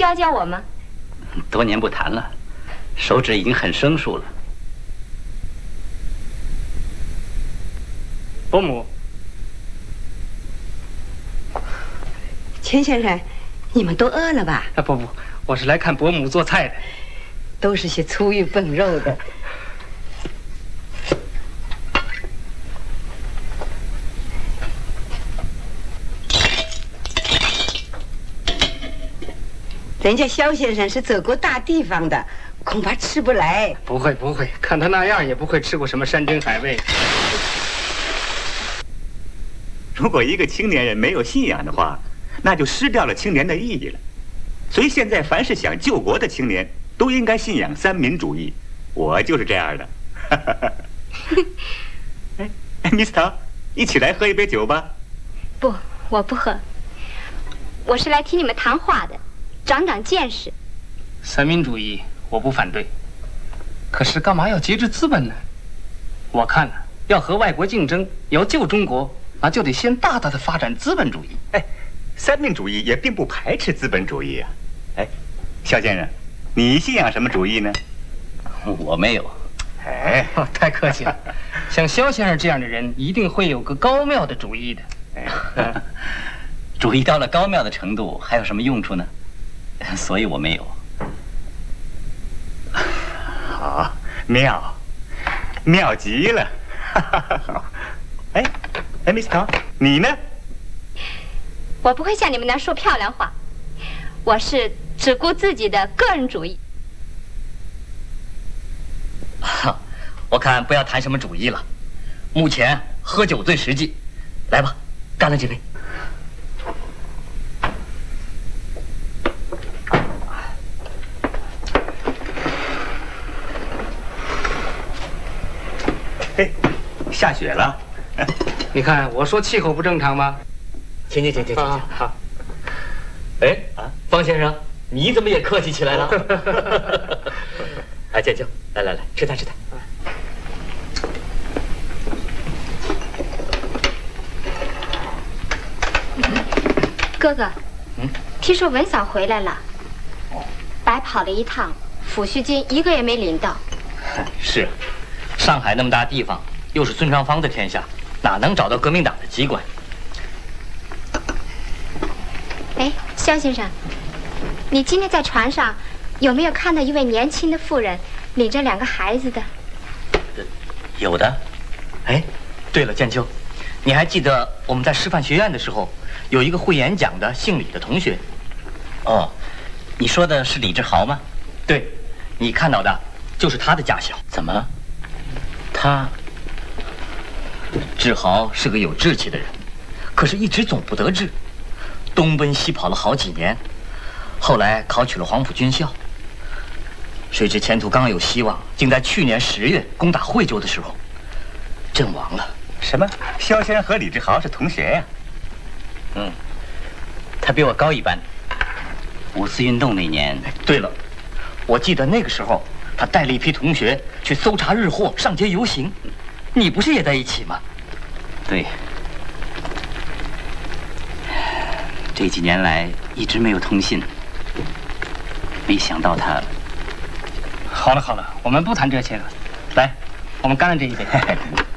教教我吗？ 多年不弹了，手指已经很生疏了。 伯母， 钱先生，你们都饿了吧？ 啊不，我是来看伯母做菜的。 都是些粗鱼笨肉的。人家肖先生是走过大地方的，恐怕吃不来。 不会，看他那样也不会吃过什么山珍海味。 如果一个青年人没有信仰的话，那就失掉了青年的意义了。所以现在凡是想救国的青年，都应该信仰三民主义。我就是这样的。Miss 唐，一起来喝一杯酒吧。 不，我不喝。我是来听你们谈话的，长长见识。 三民主义我不反对，可是干嘛要节制资本呢？我看呢，要和外国竞争，要救中国，那就得先大大的发展资本主义。 三民主义也并不排斥资本主义啊。肖先生，你信仰什么主义呢？ 我没有。 太客气了。像肖先生这样的人，一定会有个高妙的主义的。 主义到了高妙的程度，还有什么用处呢？所以我没有。 好，妙极了。好。Miss 唐，你呢？ 我不会像你们那说漂亮话，我是只顾自己的个人主义。 我看不要谈什么主义了，目前喝酒最实际。来吧，干了这杯。 下雪了。 你看我说气候不正常吗？ 请。 好。 方先生，你怎么也客气起来了？建秋，来，吃菜。 哥哥，听说文嫂回来了，白跑了一趟，抚恤金一个也没领到。 是，上海那么大地方，又是孙传芳的天下，哪能找到革命党的机关？ 肖先生，你今天在船上有没有看到一位年轻的妇人领着2个孩子的？ 有的。对了，建秋，你还记得我们在师范学院的时候，有一个会演讲的姓李的同学？你说的是李志豪吗？对，你看到的就是他的家乡。怎么？志豪是个有志气的人，可是一直总不得志，东奔西跑了好几年，后来考取了黄埔军校。谁知前途刚有希望，竟在去年10月攻打惠州的时候阵亡了。 什么？肖先生和李志豪是同学呀？ 他比我高一班。5四运动那年。对了，我记得那个时候他带了一批同学去搜查日货，上街游行。你不是也在一起吗？对。这几年来一直没有通信，没想到他…… 好了，我们不谈这些了。来，我们干了这一杯。